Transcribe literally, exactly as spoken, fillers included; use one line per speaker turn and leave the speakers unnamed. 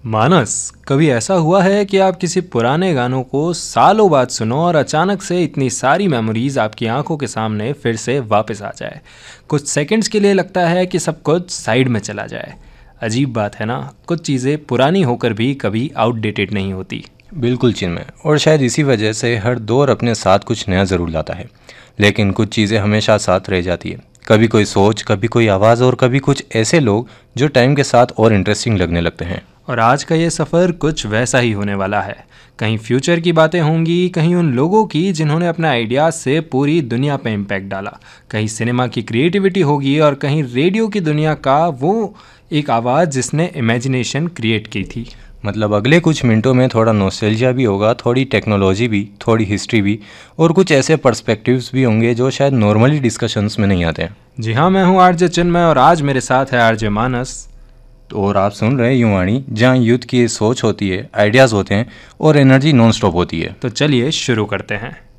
मानस, कभी ऐसा हुआ है कि आप किसी पुराने गानों को सालों बाद सुनो और अचानक से इतनी सारी मेमोरीज आपकी आंखों के सामने फिर से वापस आ जाए। कुछ सेकंड्स के लिए लगता है कि सब कुछ साइड में चला जाए। अजीब बात है ना, कुछ चीज़ें पुरानी होकर भी कभी आउटडेटेड नहीं होती।
बिल्कुल चिन्मय, और शायद इसी वजह से हर दौर अपने साथ कुछ नया ज़रूर लाता है, लेकिन कुछ चीज़ें हमेशा साथ रह जाती है। कभी कोई सोच, कभी कोई आवाज़, और कभी कुछ ऐसे लोग जो टाइम के साथ और इंटरेस्टिंग लगने लगते हैं।
और आज का ये सफ़र कुछ वैसा ही होने वाला है। कहीं फ्यूचर की बातें होंगी, कहीं उन लोगों की जिन्होंने अपने आइडियाज़ से पूरी दुनिया पे इम्पैक्ट डाला, कहीं सिनेमा की क्रिएटिविटी होगी, और कहीं रेडियो की दुनिया का वो एक आवाज़ जिसने इमेजिनेशन क्रिएट की थी।
मतलब अगले कुछ मिनटों में थोड़ा नॉस्टैल्जिया भी होगा, थोड़ी टेक्नोलॉजी भी, थोड़ी हिस्ट्री भी, और कुछ ऐसे पर्सपेक्टिव्स भी होंगे जो शायद नॉर्मली डिस्कशंस में नहीं आते हैं।
जी हाँ, मैं हूँ आरजे चिन्मय और आज मेरे साथ है आरजे मानस।
और आप सुन रहे हैं युवाणी, जहाँ यूथ की सोच होती है, आइडियाज़ होते हैं और एनर्जी नॉन स्टॉप होती है।
तो चलिए शुरू करते हैं।